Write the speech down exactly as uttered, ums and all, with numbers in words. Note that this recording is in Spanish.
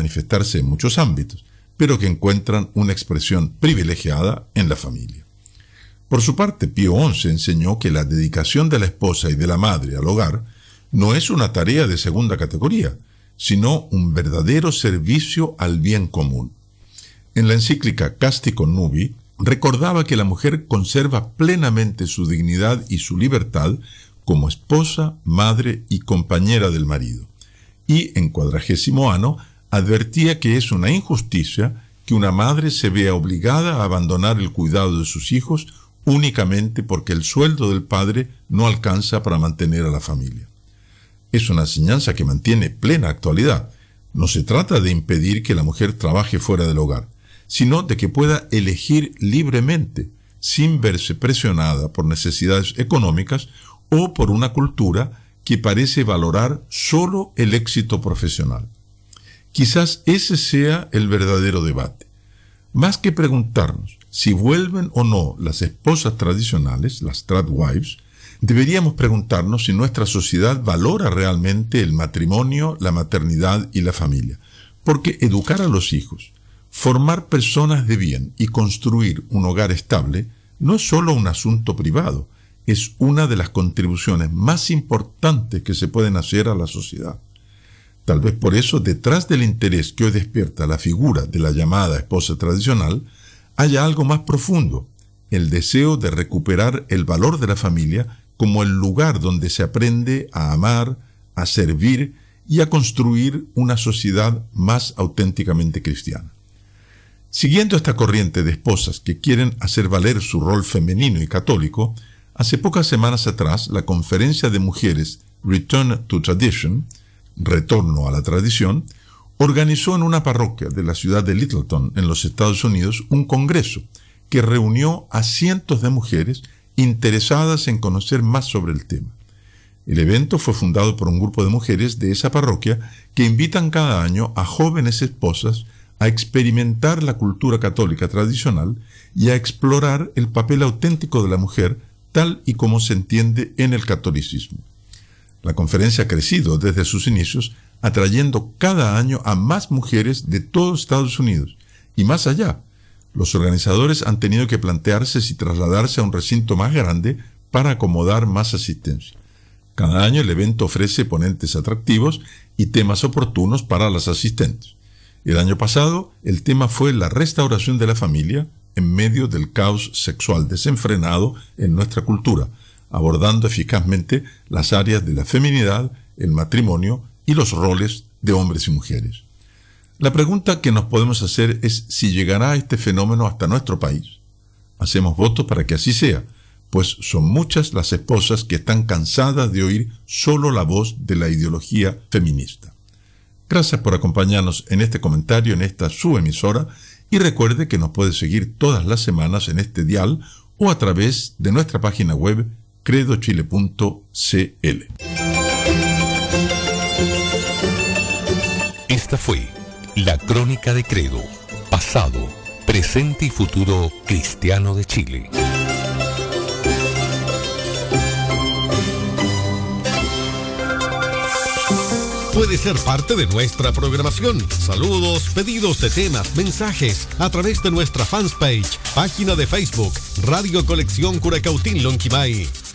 manifestarse en muchos ámbitos, pero que encuentran una expresión privilegiada en la familia. Por su parte, Pío once enseñó que la dedicación de la esposa y de la madre al hogar no es una tarea de segunda categoría, sino un verdadero servicio al bien común. En la encíclica Casti Connubii, recordaba que la mujer conserva plenamente su dignidad y su libertad como esposa, madre y compañera del marido. Y en Cuadragésimo Ano advertía que es una injusticia que una madre se vea obligada a abandonar el cuidado de sus hijos únicamente porque el sueldo del padre no alcanza para mantener a la familia. Es una enseñanza que mantiene plena actualidad. No se trata de impedir que la mujer trabaje fuera del hogar, sino de que pueda elegir libremente, sin verse presionada por necesidades económicas o por una cultura que parece valorar solo el éxito profesional. Quizás ese sea el verdadero debate. Más que preguntarnos si vuelven o no las esposas tradicionales, las trad wives, deberíamos preguntarnos si nuestra sociedad valora realmente el matrimonio, la maternidad y la familia. Porque educar a los hijos, formar personas de bien y construir un hogar estable no es solo un asunto privado, es una de las contribuciones más importantes que se pueden hacer a la sociedad. Tal vez por eso, detrás del interés que hoy despierta la figura de la llamada esposa tradicional, haya algo más profundo, el deseo de recuperar el valor de la familia como el lugar donde se aprende a amar, a servir y a construir una sociedad más auténticamente cristiana. Siguiendo esta corriente de esposas que quieren hacer valer su rol femenino y católico, hace pocas semanas atrás la Conferencia de Mujeres Return to Tradition, Retorno a la Tradición, organizó en una parroquia de la ciudad de Littleton, en los Estados Unidos, un congreso que reunió a cientos de mujeres interesadas en conocer más sobre el tema. El evento fue fundado por un grupo de mujeres de esa parroquia que invitan cada año a jóvenes esposas a experimentar la cultura católica tradicional y a explorar el papel auténtico de la mujer tal y como se entiende en el catolicismo. La conferencia ha crecido desde sus inicios, atrayendo cada año a más mujeres de todo Estados Unidos y más allá. Los organizadores han tenido que plantearse si trasladarse a un recinto más grande para acomodar más asistencia. Cada año el evento ofrece ponentes atractivos y temas oportunos para las asistentes. El año pasado, el tema fue la restauración de la familia en medio del caos sexual desenfrenado en nuestra cultura, abordando eficazmente las áreas de la feminidad, el matrimonio y los roles de hombres y mujeres. La pregunta que nos podemos hacer es si llegará este fenómeno hasta nuestro país. Hacemos votos para que así sea, pues son muchas las esposas que están cansadas de oír solo la voz de la ideología feminista. Gracias por acompañarnos en este comentario en esta su emisora y recuerde que nos puede seguir todas las semanas en este dial o a través de nuestra página web credo chile punto c l. Esta fue la Crónica de Credo, pasado, presente y futuro cristiano de Chile. Puede ser parte de nuestra programación. Saludos, pedidos de temas, mensajes a través de nuestra fanpage, página de Facebook, Radio Colección Curacautín Lonquimay.